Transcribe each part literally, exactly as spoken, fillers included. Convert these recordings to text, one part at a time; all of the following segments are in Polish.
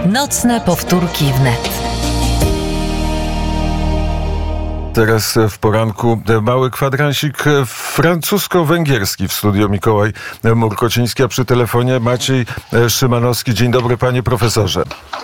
Nocne powtórki wnet. Teraz w poranku mały kwadransik francusko-węgierski w studio. Mikołaj Murkociński, a przy telefonie Maciej Szymanowski. Dzień dobry, panie profesorze.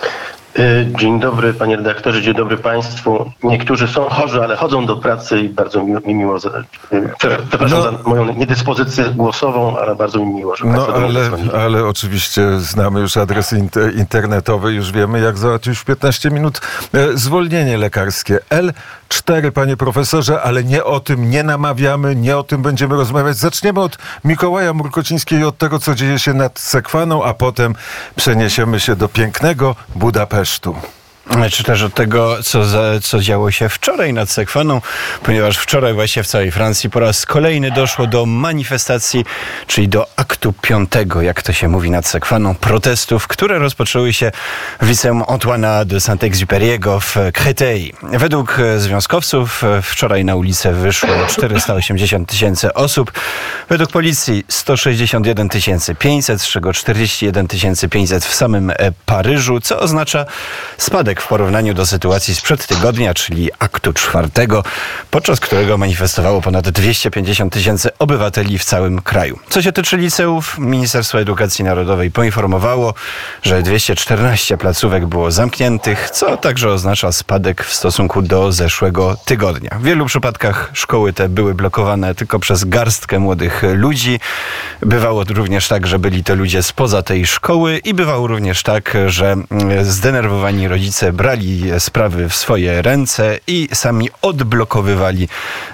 Dzień dobry, panie redaktorze, dzień dobry państwu. Niektórzy są chorzy, ale chodzą do pracy i bardzo mi, mi miło, przepraszam no, za moją niedyspozycję głosową, ale bardzo mi miło, że państwo No ale, ale oczywiście znamy już adres inter, internetowy, już wiemy, jak załatwić w piętnaście minut zwolnienie lekarskie. L cztery, panie profesorze, ale nie o tym nie namawiamy, nie o tym będziemy rozmawiać. Zaczniemy od Mikołaja Murkocińskiego, od tego, co dzieje się nad Sekwaną, a potem przeniesiemy się do pięknego Budapesztu. Czy też od tego, co, za, co działo się wczoraj nad Sekwaną, ponieważ wczoraj właśnie w całej Francji po raz kolejny doszło do manifestacji, czyli do aktu piątego, jak to się mówi nad Sekwaną, protestów, które rozpoczęły się w Liceum Antoana de Saint-Exupéry'ego w Créteil. Według związkowców wczoraj na ulicę wyszło czterysta osiemdziesiąt tysięcy osób, według policji sto sześćdziesiąt jeden tysięcy pięćset, z czego czterdzieści jeden tysięcy pięćset w samym Paryżu, co oznacza spadek w porównaniu do sytuacji sprzed tygodnia, czyli aktu czwartego, podczas którego manifestowało ponad dwieście pięćdziesiąt tysięcy obywateli w całym kraju. Co się tyczy liceów, Ministerstwo Edukacji Narodowej poinformowało, że dwieście czternaście placówek było zamkniętych, co także oznacza spadek w stosunku do zeszłego tygodnia. W wielu przypadkach szkoły te były blokowane tylko przez garstkę młodych ludzi. Bywało również tak, że byli to ludzie spoza tej szkoły i bywało również tak, że zdenerwowani rodzice brali sprawy w swoje ręce i sami odblokowywali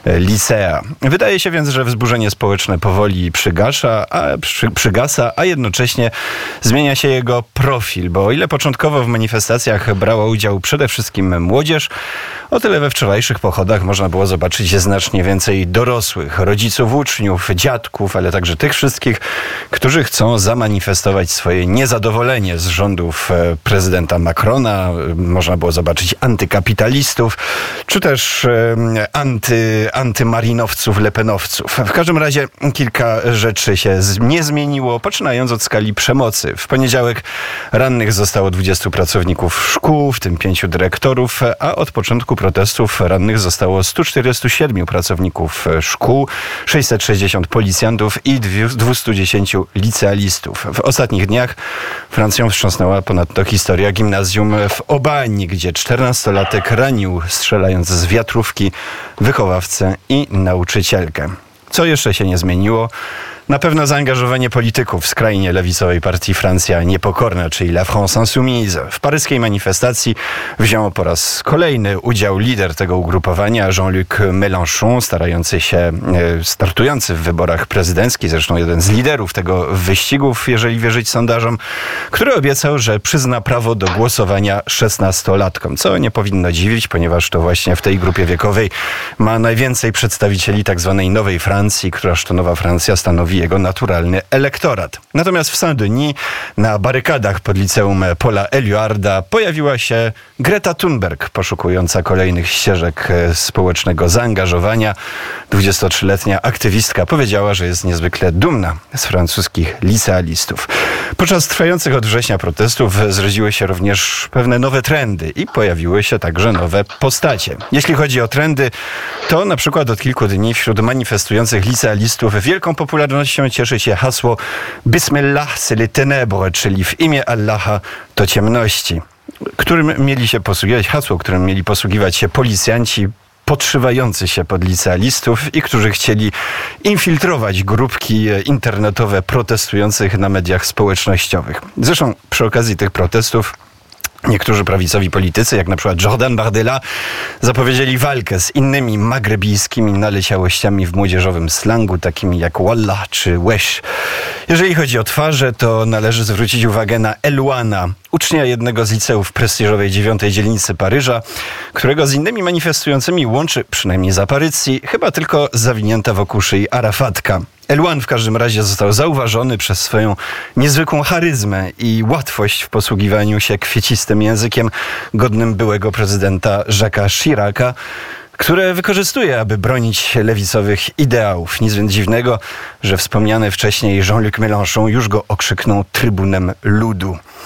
licea. Wydaje się więc, że wzburzenie społeczne powoli przygasza, a, przy, przygasa, a jednocześnie zmienia się jego profil, bo o ile początkowo w manifestacjach brała udział przede wszystkim młodzież, o tyle we wczorajszych pochodach można było zobaczyć znacznie więcej dorosłych, rodziców uczniów, dziadków, ale także tych wszystkich, którzy chcą zamanifestować swoje niezadowolenie z rządów prezydenta Macrona. Można było zobaczyć antykapitalistów, czy też e, anty, antymarinowców, lepenowców. W każdym razie kilka rzeczy się z, nie zmieniło, poczynając od skali przemocy. W poniedziałek rannych zostało dwudziestu pracowników szkół, w tym pięciu dyrektorów, a od początku protestów rannych zostało stu czterdziestu siedmiu pracowników szkół, sześćset sześćdziesiąt policjantów i dwieście dziesięć licealistów. W ostatnich dniach Francją wstrząsnęła ponadto historia gimnazjum w Obani, gdzie czternastolatek ranił, strzelając z wiatrówki, wychowawcę i nauczycielkę. Co jeszcze się nie zmieniło? Na pewno zaangażowanie polityków w skrajnie lewicowej partii Francja Niepokorna, czyli La France Insoumise. W paryskiej manifestacji wziął po raz kolejny udział lider tego ugrupowania, Jean-Luc Mélenchon, starający się, startujący w wyborach prezydenckich, zresztą jeden z liderów tego wyścigów, jeżeli wierzyć sondażom, który obiecał, że przyzna prawo do głosowania szesnastolatkom, co nie powinno dziwić, ponieważ to właśnie w tej grupie wiekowej ma najwięcej przedstawicieli tak zwanej Nowej Francji, któraż to Nowa Francja stanowi jego naturalny elektorat. Natomiast w Saint-Denis na barykadach pod liceum Paula Éluarda pojawiła się Greta Thunberg, poszukująca kolejnych ścieżek społecznego zaangażowania. dwudziestotrzyletnia aktywistka powiedziała, że jest niezwykle dumna z francuskich licealistów. Podczas trwających od września protestów zrodziły się również pewne nowe trendy i pojawiły się także nowe postacie. Jeśli chodzi o trendy, to na przykład od kilku dni wśród manifestujących licealistów wielką popularnością cieszy się hasło Bismillah, c'est les ténèbres, czyli w imię Allaha to ciemności, którym mieli się posługiwać, hasło, którym mieli posługiwać się policjanci podszywający się pod licealistów i którzy chcieli infiltrować grupki internetowe protestujących na mediach społecznościowych. Zresztą przy okazji tych protestów niektórzy prawicowi politycy, jak na przykład Jordan Bardella, zapowiedzieli walkę z innymi magrebijskimi naleciałościami w młodzieżowym slangu, takimi jak wallah czy wesh. Jeżeli chodzi o twarze, to należy zwrócić uwagę na Elouana, ucznia jednego z liceów w prestiżowej dziewiątej dzielnicy Paryża, którego z innymi manifestującymi łączy, przynajmniej z aparycji, chyba tylko zawinięta wokół szyi Arafatka. Elouan w każdym razie został zauważony przez swoją niezwykłą charyzmę i łatwość w posługiwaniu się kwiecistym językiem godnym byłego prezydenta Jacques'a Chiraca, które wykorzystuje, aby bronić lewicowych ideałów. Nic więc dziwnego, że wspomniany wcześniej Jean-Luc Mélenchon już go okrzyknął trybunem ludu.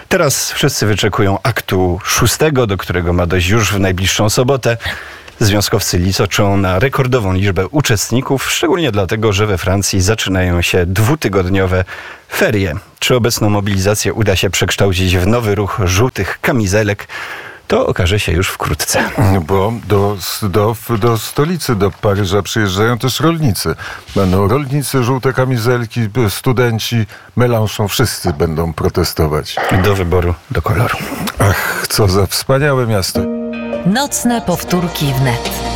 Teraz wszyscy wyczekują aktu szóstego, do którego ma dojść już w najbliższą sobotę. Związkowcy liczą na rekordową liczbę uczestników, szczególnie dlatego, że we Francji zaczynają się dwutygodniowe ferie. Czy obecną mobilizację uda się przekształcić w nowy ruch żółtych kamizelek? To okaże się już wkrótce. Bo do, do, do stolicy, do Paryża przyjeżdżają też rolnicy. Będą rolnicy, żółte kamizelki, studenci, Mélenchon, wszyscy będą protestować. Do wyboru, do koloru. Ach, co za wspaniałe miasto. Nocne powtórki wnet.